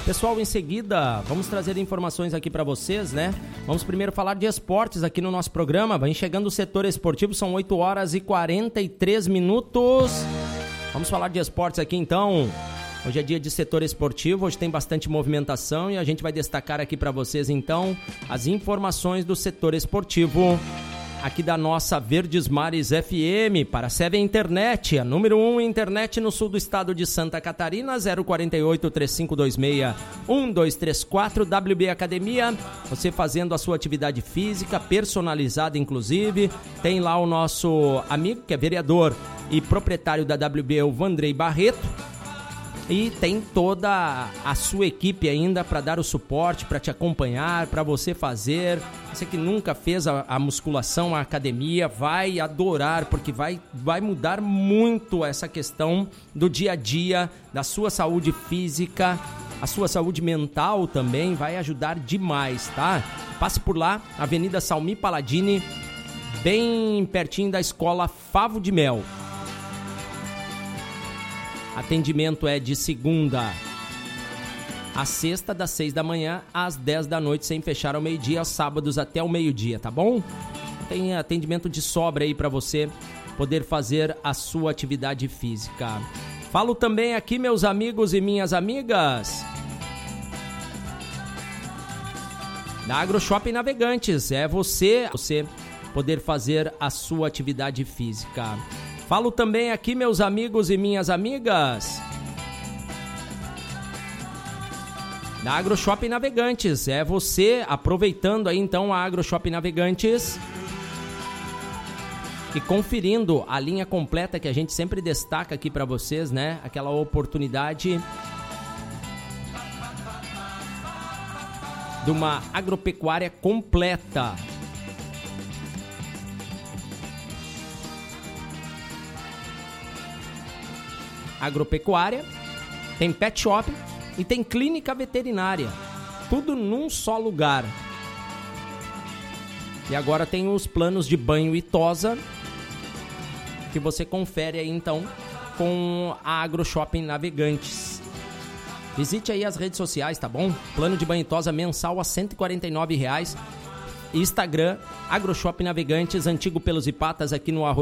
Pessoal, em seguida, vamos trazer informações aqui para vocês, né? Vamos primeiro falar de esportes aqui no nosso programa. Vem chegando o setor esportivo, são 8 horas e 43 minutos. Vamos falar de esportes aqui, então. Hoje é dia de setor esportivo, hoje tem bastante movimentação e a gente vai destacar aqui para vocês, então, as informações do setor esportivo aqui da nossa Verdes Mares FM, para a Seven Internet, a número 1 internet no sul do estado de Santa Catarina, 048-3526-1234, WB Academia, você fazendo a sua atividade física, personalizada inclusive, tem lá o nosso amigo que é vereador e proprietário da WB, o Vandrei Barreto, e tem toda a sua equipe ainda para dar o suporte, para te acompanhar, para você fazer. Você que nunca fez a musculação, a academia, vai adorar, porque vai mudar muito essa questão do dia a dia, da sua saúde física, a sua saúde mental também, vai ajudar demais, tá? Passe por lá, Avenida Salmi Paladini, bem pertinho da Escola Favo de Mel. Atendimento é de segunda a sexta, das 6 da manhã às 10 da noite, sem fechar ao meio-dia, aos sábados até o meio-dia, tá bom? Tem atendimento de sobra aí para você poder fazer a sua atividade física. Falo também aqui, meus amigos e minhas amigas, da AgroShopping Navegantes. É você poder fazer a sua atividade física. Falo também aqui, meus amigos e minhas amigas, da AgroShopping Navegantes. É você aproveitando aí então a AgroShopping Navegantes e conferindo a linha completa que a gente sempre destaca aqui para vocês, né? Aquela oportunidade de uma agropecuária completa. Agropecuária, tem pet shop e tem clínica veterinária, tudo num só lugar. E agora tem os planos de banho e tosa que você confere aí então com a AgroShopping Navegantes. Visite aí as redes sociais, tá bom? Plano de banho e tosa mensal a R$ 149. Instagram, AgroShopping Navegantes, antigo Pelos e Patas, aqui no Arroio